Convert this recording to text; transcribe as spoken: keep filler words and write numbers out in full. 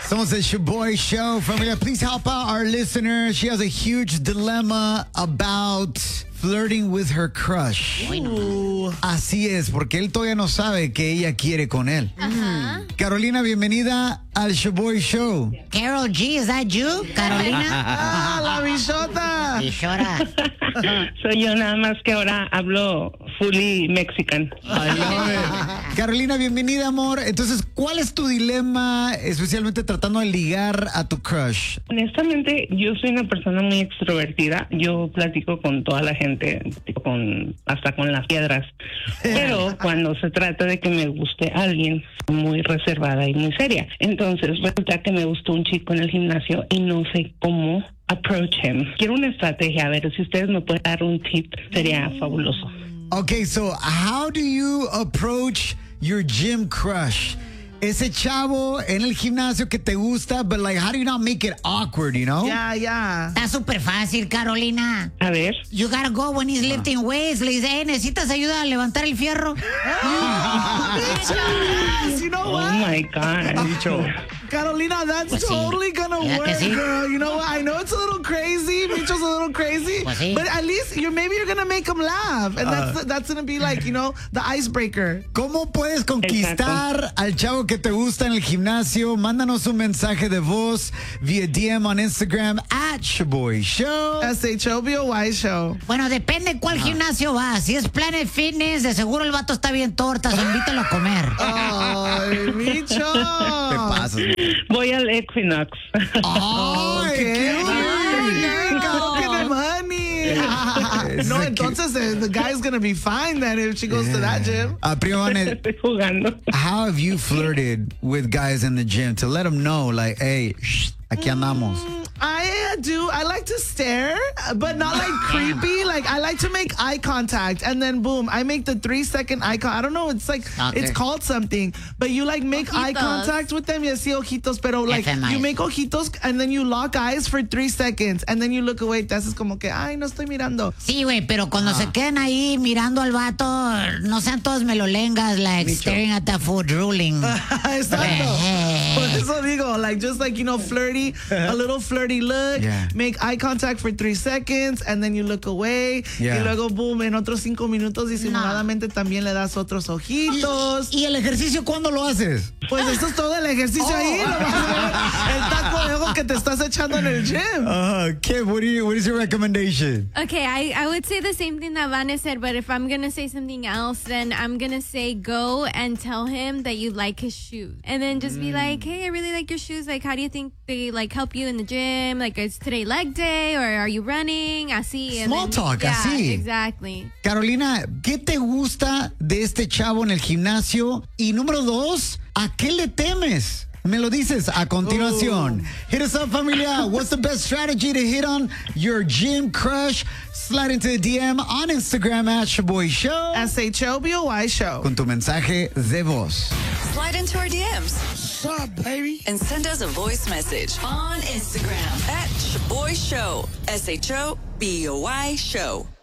Somos el Shoboy Show. Familia, please help out our listener. She has a huge dilemma about flirting with her crush. Bueno. Así es, porque él todavía no sabe que ella quiere con él. Ajá. Carolina, bienvenida al Shoboy Show. Carol G, is that you, Carolina? Ah, la bichota. Bichora. Soy yo, nada más que ahora hablo fully mexican. I love it. Carolina, bienvenida, amor. Entonces, ¿cuál es tu dilema, especialmente tratando de ligar a tu crush? Honestamente, yo soy una persona muy extrovertida. Yo platico con toda la gente, con hasta con las piedras. Pero cuando se trata de que me guste alguien, muy reservada y muy seria. Entonces, resulta que me gustó un chico en el gimnasio y no sé cómo approach him. Quiero una estrategia. A ver, si ustedes me pueden dar un tip, sería fabuloso. Okay, so how do you approach your gym crush? Ese chavo en el gimnasio que te gusta, but like, how do you not make it awkward, you know? Ya, ya. Está súper fácil, Carolina. A ver. You gotta go when he's lifting weights. Le dice, hey, ¿necesitas ayuda a levantar el fierro? Yes, you know Oh what? my God. Carolina, that's Pues sí. totally gonna ¿Verdad work, que sí? girl. You know what? I know it's a little crazy. Micho's a little crazy. Pues sí. But at least you're maybe you're gonna make him laugh. And that's that's gonna be like, you know, the icebreaker. ¿Cómo puedes conquistar al chavo que te gusta en el gimnasio? Mándanos un mensaje de voz vía D M on Instagram at Shoboy Show. S H O B O Y show. Bueno, depende cuál gimnasio va. Si es Planet Fitness, de seguro el vato está bien tortas. Invítalo a comer. Ay, Micho. Te pasas. Voy al Equinox. ¡Ay, qué Ay, Carol tiene money. No, Ese entonces the, the guy's gonna be fine then if she goes to that gym. Uh, Primo Vanet, Estoy jugando. how have you flirted with guys in the gym to let them know, like, hey, shh, aquí andamos? I do. I like to stare, but not like creepy. Like I like to make eye contact, and then boom, I make the three second eye contact. I don't know. It's like Okay. it's called something, but you like make eye Ojitos. contact with them. You see ojitos, pero like F M I. you make ojitos, and then you lock eyes for three seconds, and then you look away. Te haces como que ay no estoy mirando. Sí, güey, pero cuando se queden ahí mirando al vato, no sean todos melolengas, like staring at that food drooling. Exacto. Por eso digo, like just like you know, flirty, a little flirty look. Yeah. Make eye contact for three seconds, and then you look away. Yeah. Y luego boom, en otros cinco minutos disimuladamente también le das otros ojitos. ¿Y el ejercicio cuándo lo haces? Pues esto es todo el ejercicio ahí. Lo vas a ver, el taco de ojo que te estás echando en el gym. Uh, Kim, what, do you, what is your recommendation? Okay, I, I would say the same thing that Vanna said, but if I'm going to say something else, then I'm going to say go and tell him that you like his shoes. And then just be like, hey, I really like your shoes. Like, how do you think they, like, help you in the gym? Like, is today leg day or are you running? Así. and Small then- talk, yeah, así. Exactly. Carolina, ¿qué te gusta de este chavo en el gimnasio? Y número dos, ¿a qué le temes? Me lo dices a continuación. Hit us up, familia. What's the best strategy to hit on your gym crush? Slide into the D M on Instagram at Shoboy Show. S H O B O Y show. Con tu mensaje de voz. Slide into our D Ms What's up, baby? and send us a voice message on Instagram at Shoboy Show. S H O B O Y Show.